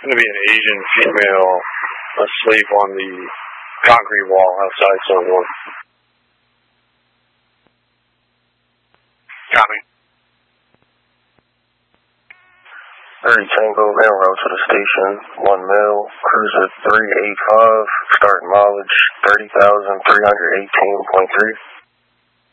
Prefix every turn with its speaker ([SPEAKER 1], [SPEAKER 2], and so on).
[SPEAKER 1] going to be an Asian female asleep on the concrete wall outside Zone 1.
[SPEAKER 2] Copy.
[SPEAKER 3] 30 Tango, mail route to the station, 1 mil, cruiser 385, starting mileage 30,318.3.